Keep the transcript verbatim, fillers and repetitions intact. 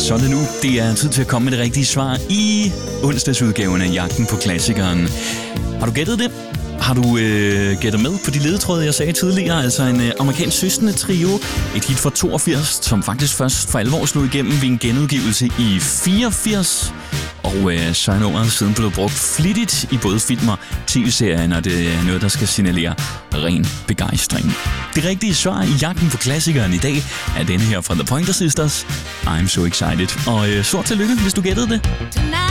så er det nu. Det er tid til at komme med det rigtige svar i onsdagsudgaven af Jagten på Klassikeren. Har du gættet det? Har du øh, gættet med på de ledetråde, jeg sagde tidligere? Altså en øh, amerikansk søskende trio, et hit fra toogfirs, som faktisk først for alvor slog igennem ved en genudgivelse i fireogfirs. Og øh, så er nummeret siden blevet brugt flittigt i både film og tv-serier, når det er noget, der skal signalere ren begejstring. Det rigtige svar i Jagten på Klassikeren i dag er denne her fra The Pointer Sisters, I'm So Excited. Og øh, stort tillykke, hvis du gættede det.